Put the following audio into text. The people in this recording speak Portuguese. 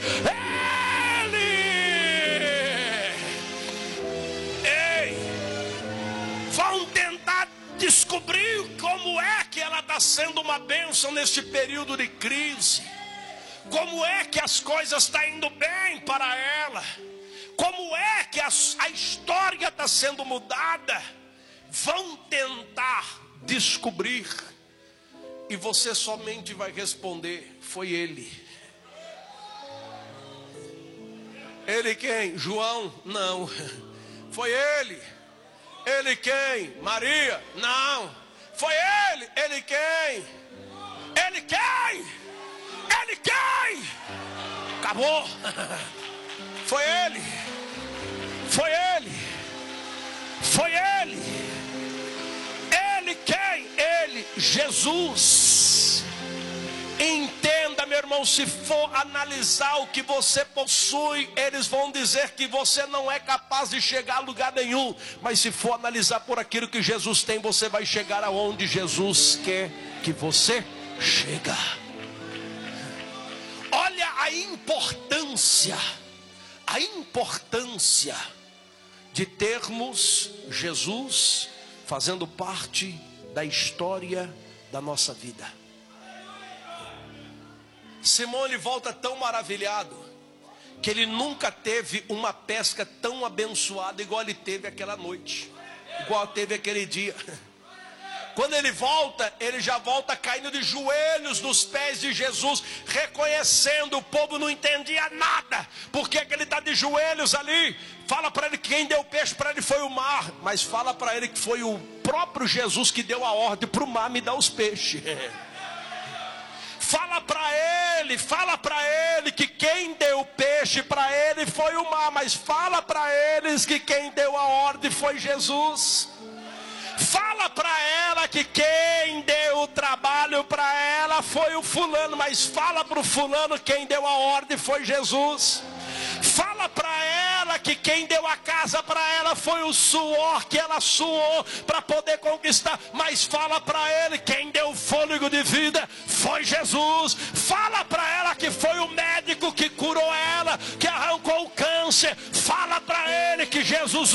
Ei, vão tentar descobrir como é que ela está sendo uma bênção neste período de crise. Como é que as coisas estão indo bem para ela. Como é que a história está sendo mudada. Vão tentar descobrir. E você somente vai responder: foi ele. Ele quem? João? Não. Foi ele. Ele quem? Maria? Não. Foi ele. Ele quem? Ele quem? Ele quem? Acabou. Foi ele. Foi ele. Foi ele. Ele quem? Ele, Jesus. Entenda, meu irmão, se for analisar o que você possui, eles vão dizer que você não é capaz de chegar a lugar nenhum. Mas se for analisar por aquilo que Jesus tem, você vai chegar aonde Jesus quer que você chegue. Olha a importância de termos Jesus fazendo parte da história da nossa vida. Simão, ele volta tão maravilhado que ele nunca teve uma pesca tão abençoada igual ele teve aquela noite, igual teve aquele dia. Quando ele volta, ele já volta caindo de joelhos nos pés de Jesus, reconhecendo. O povo não entendia nada. Por que ele está de joelhos ali? Fala para ele que quem deu peixe para ele foi o mar. Mas fala para ele que foi o próprio Jesus que deu a ordem para o mar me dar os peixes. Fala para ele que quem deu peixe para ele foi o mar. Mas fala para eles que quem deu a ordem foi Jesus. Fala para ela que quem deu o trabalho para ela foi o fulano, mas fala para o fulano quem deu a ordem foi Jesus. Fala para ela que quem deu a casa para ela foi o suor que ela suou para poder conquistar, mas fala para ele quem deu o fôlego de vida foi Jesus. Fala para ela que foi o médico que curou ela, que arrancou o câncer. Fala para ele que Jesus